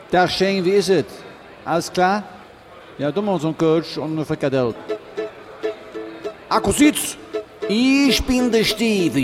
Dag Shane, wie is het? Alles klar? Ja, doe maar ons een Coach und eine Frikadelle. Akkusitz, ich bin der Steve.